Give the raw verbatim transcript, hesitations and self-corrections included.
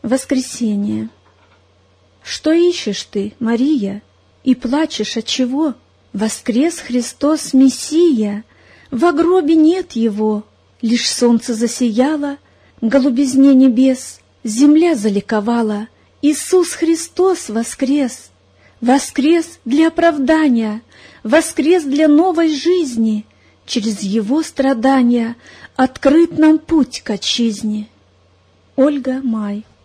Воскресенье. Что ищешь ты, Мария, и плачешь отчего? Воскрес Христос Мессия, во гробе нет Его, лишь солнце засияло, голубизне небес, земля заликовала. Иисус Христос воскрес, воскрес для оправдания, воскрес для новой жизни, через Его страдания открыт нам путь к отчизне. Ольга Май.